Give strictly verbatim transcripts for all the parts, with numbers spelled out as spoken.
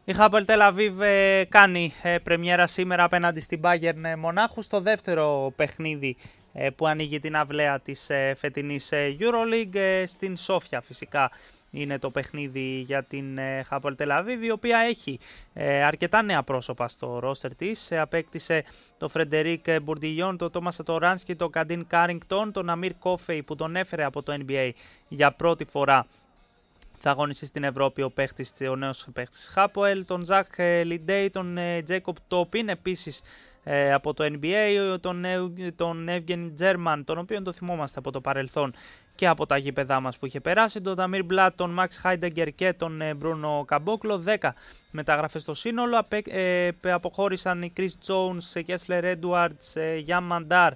Η Hapoel Tel Aviv ε, κάνει ε, πρεμιέρα σήμερα απέναντι στην Bayern Μονάχου στο δεύτερο παιχνίδι ε, που ανοίγει την αυλαία της ε, φετινής ε, EuroLeague ε, στην Σόφια φυσικά. Είναι το παιχνίδι για την ε, Hapoel Tel Aviv, η οποία έχει ε, αρκετά νέα πρόσωπα στο ρόστερ της. Ε, απέκτησε τον Φρεντερίκ Μπουρντιγιόν, τον Τόμας Σατοράνσκι, τον Καντίν Κάρινγκτον, τον Αμίρ Κόφεϊ που τον έφερε από το N B A για πρώτη φορά. Θα αγωνιστεί στην Ευρώπη ο, παίχτης, ο νέος παίχτης Hapoel, τον Ζακ Λιντέι, τον Τζέικοπ Τόπιν επίσης ε, από το N B A, τον, τον Εύγεν Τζέρμαν, τον οποίο το θυμόμαστε από το παρελθόν και από τα γήπεδά μας που είχε περάσει, τον Ταμίρ Μπλάτ, τον Μαξ Χάιντεγκερ και τον Μπρούνο Καμπόκλο. δέκα μεταγραφές στο σύνολο. Απε, ε, αποχώρησαν οι Chris Jones, Κέσλερ Έντουαρτς, Γιάν Μαντάρ,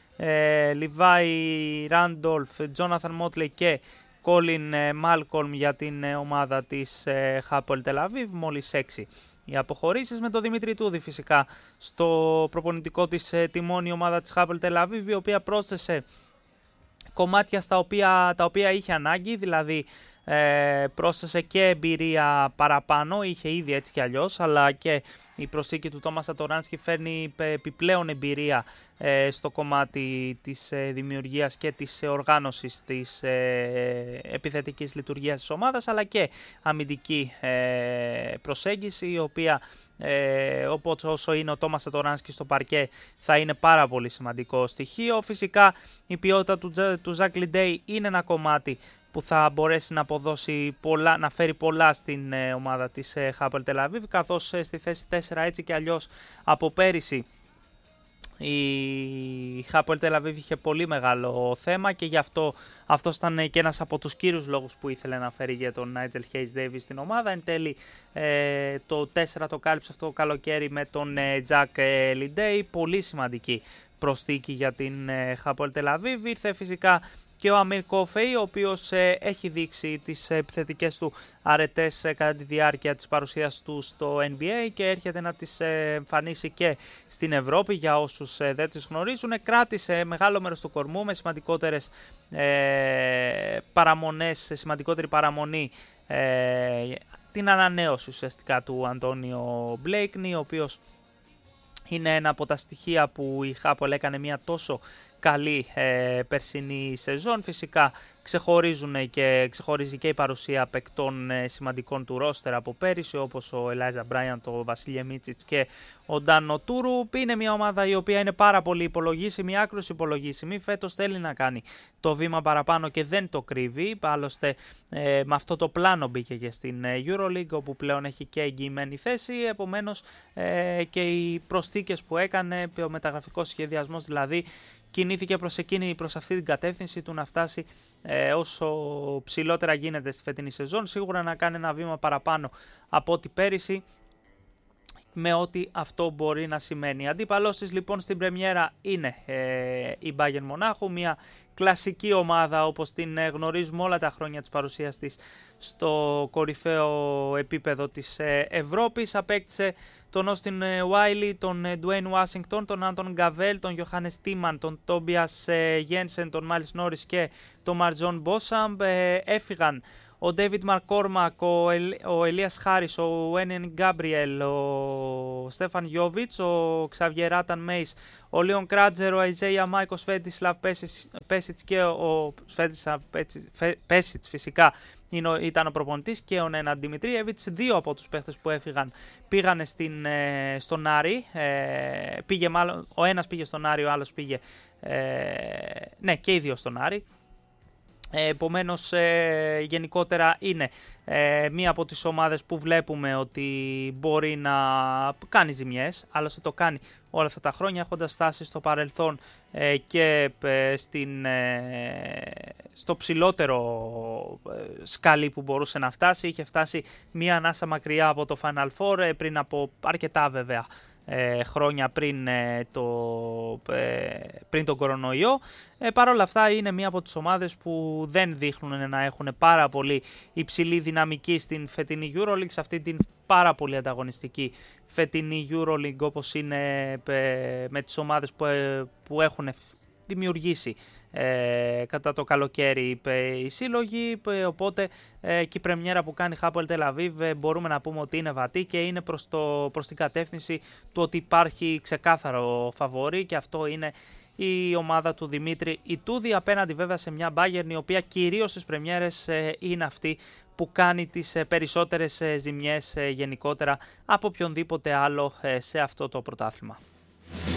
Λιβάι Ράντολφ, Τζόναθαν Μότλεϊ και Κόλιν Μάλκολμ για την ομάδα της Hapoel Tel Aviv, μόλις έξι οι αποχωρήσεις, με τον Δημήτρη Τούδη φυσικά στο προπονητικό της τιμόνι ομάδα της Hapoel Tel Aviv, η οποία πρόσθεσε κομμάτια στα οποία, τα οποία είχε ανάγκη, δηλαδή ε, πρόσθεσε και εμπειρία παραπάνω, είχε ήδη έτσι κι αλλιώς, αλλά και η προσθήκη του Τόμας Σατοράνσκι φέρνει επιπλέον εμπειρία ε, στο κομμάτι της ε, δημιουργίας και της ε, οργάνωσης της ε, επιθετικής λειτουργίας της ομάδας, αλλά και αμυντική ε, προσέγγιση, η οποία ε, όπως όσο είναι ο Τόμας Σατοράνσκι στο παρκέ θα είναι πάρα πολύ σημαντικό στοιχείο. Φυσικά η ποιότητα του, του Ζακ Λιντέι είναι ένα κομμάτι που θα μπορέσει να αποδώσει πολλά, να φέρει πολλά στην ε, ομάδα της ε, Hapoel Tel Aviv, καθώς ε, στη θέση τέσσερα έτσι και αλλιώς από πέρυσι η Hapoel Tel Aviv είχε πολύ μεγάλο θέμα και γι' αυτό αυτός ήταν και ένας από τους κύριους λόγους που ήθελε να φέρει για τον Nigel Hayes Davis στην ομάδα. Εν τέλει ε, το τέσσερα το κάλυψε αυτό το καλοκαίρι με τον ε, Jack ε, Lindey, πολύ σημαντική προσθήκη για την ε, Hapoel Tel Aviv. Ήρθε φυσικά και ο Αμίρ Κόφεϊ, ο οποίος ε, έχει δείξει τις επιθετικές του αρετές ε, κατά τη διάρκεια της παρουσίας του στο N B A και έρχεται να τις ε, εμφανίσει και στην Ευρώπη για όσους ε, δεν τις γνωρίζουν. Κράτησε μεγάλο μέρος του κορμού με σημαντικότερες ε, παραμονές, σημαντικότερη παραμονή ε, την ανανέωση ουσιαστικά του Αντώνιο Μπλέικνι, ο οποίος είναι ένα από τα στοιχεία που η Hapoel έκανε μια τόσο καλή ε, περσινή σεζόν. Φυσικά ξεχωρίζουν και, ξεχωρίζει και η παρουσία παικτών ε, σημαντικών του ρόστερ από πέρυσι, όπως ο Ελάιζα Μπράιαντ, ο Βασίλη Μίτσιτς και ο Ντάνο Τούρου. Είναι μια ομάδα η οποία είναι πάρα πολύ υπολογίσιμη, άκρως υπολογίσιμη. Φέτος θέλει να κάνει το βήμα παραπάνω και δεν το κρύβει. Άλλωστε ε, με αυτό το πλάνο μπήκε και στην EuroLeague, όπου πλέον έχει και εγγυημένη θέση. Επομένως ε, και οι προσθήκες που έκανε, ο μεταγραφικός σχεδιασμός δηλαδή, κινήθηκε προς εκείνη, προς αυτή την κατεύθυνση του να φτάσει ε, όσο ψηλότερα γίνεται στη φετινή σεζόν. Σίγουρα να κάνει ένα βήμα παραπάνω από ό,τι πέρυσι, με ό,τι αυτό μπορεί να σημαίνει. Αντίπαλός της λοιπόν στην πρεμιέρα είναι ε, η Bayern Μονάχου, μια κλασική ομάδα όπως την ε, γνωρίζουμε όλα τα χρόνια της παρουσίας της στο κορυφαίο επίπεδο της ε, Ευρώπης. Απέκτησε τον Όστιν Βάιλι, τον Ντουέιν Ουάσιγκτον, τον Άντων Γκαβέλ, τον Γιοχάνες Τίμαν, τον Τόμπιας Γένσεν, τον Μάλις Νόρις και τον Μαρτζόν Μπόσαμπ. Ε, έφυγαν ο Ντέιβιντ Μακκόρμακ, ο, Ελ, ο Ελίας Χάρις, ο Ένεν Γκάμπριελ, ο Στέφαν Γιόβιτς, ο Ξαβιεράταν Μέις, ο Λίον Κράτζερ, ο Αϊζέια Μάικ, ο Σβέντισλαβ Πέσιτς και ο Σβέντισλαβ Πέσιτς φυσικά ήταν ο προπονητής, και ο Νέναν Δημητρίεβιτς. Δύο από τους παίχτες που έφυγαν πήγανε στην, ε, στον Άρη. Ε, πήγε μάλλον, ο ένας πήγε στον Άρη, ο άλλος πήγε ε, ναι και οι δύο στον Άρη. Ε, επομένως ε, γενικότερα είναι ε, μία από τις ομάδες που βλέπουμε ότι μπορεί να κάνει ζημιές, άλλωστε το κάνει όλα αυτά τα χρόνια, έχοντας φτάσει στο παρελθόν ε, και ε, στην, ε, στο ψηλότερο ε, σκαλί που μπορούσε να φτάσει. Είχε φτάσει μία ανάσα μακριά από το Final Four ε, πριν από αρκετά βέβαια Ε, χρόνια πριν, ε, το, ε, πριν τον κορονοϊό. Ε, Παρ' όλα αυτά είναι μία από τις ομάδες που δεν δείχνουν να έχουν πάρα πολύ υψηλή δυναμική στην φετινή EuroLeague, σε αυτή την πάρα πολύ ανταγωνιστική φετινή EuroLeague, όπως είναι ε, με τις ομάδες που, ε, που έχουν δημιουργήσει ε, κατά το καλοκαίρι, είπε η σύλλογη, οπότε ε, και η πρεμιέρα που κάνει η Hapoel Tel Aviv ε, μπορούμε να πούμε ότι είναι βατή και είναι προς, το, προς την κατεύθυνση του ότι υπάρχει ξεκάθαρο φαβόρι, και αυτό είναι η ομάδα του Δημήτρη Ιτούδη, απέναντι βέβαια σε μια Bayern η οποία κυρίως στις πρεμιέρες ε, είναι αυτή που κάνει τις ε, περισσότερες ε, ζημιές ε, γενικότερα από οποιονδήποτε άλλο ε, σε αυτό το πρωτάθλημα.